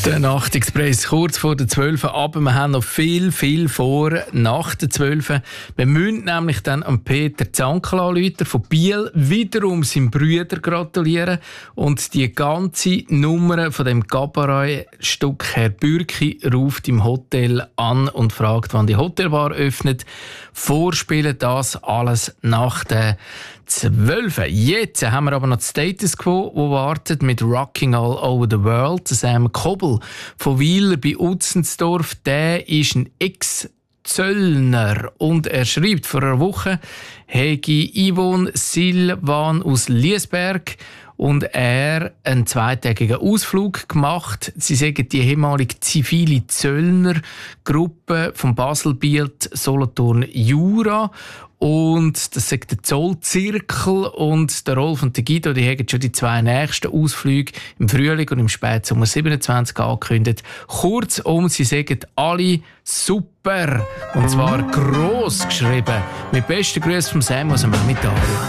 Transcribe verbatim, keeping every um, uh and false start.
Der Nachtexpress kurz vor der zwölf, aber wir haben noch viel, viel vor nach der zwölf. Wir müssen nämlich dann am Peter Zankl anrufen von Biel, wiederum seinem Brüder gratulieren und die ganze Nummer von dem Cabaret-Stück Herr Bürki ruft im Hotel an und fragt, wann die Hotelbar öffnet. Vorspielen das alles nach der zwölf. Jetzt haben wir aber noch das Status Quo, wo wartet mit Rocking All Over the World. Sam Kobel von Wieler bei Utzensdorf, der ist ein Ex-Zöllner und er schreibt vor einer Woche, hegi Yvonne Silvan aus Liesberg und er einen zweitägigen Ausflug gemacht. Sie sagen die ehemalige zivile Zöllnergruppe von Basel, Biel, Solothurn, Jura. Und das sagt der Zollzirkel und der Rolf und der Guido, die haben schon die zwei nächsten Ausflüge im Frühling und im Spätsommer siebenundzwanzig angekündigt. Kurzum, sie sagen alle super. Und zwar gross geschrieben. Mit besten Grüßen vom Sam aus dem Emmental.